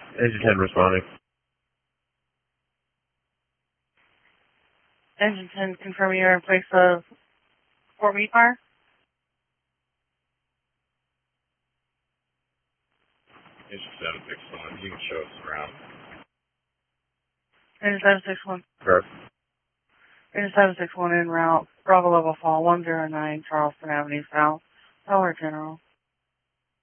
Engine 10 responding. Engine 10, confirm you're in place of Fort Meade Fire. Engine 761, you can show us around. Engine 761. Correct. Engine 761 en route. Bravo level fall 109 Charleston Avenue South. Power General.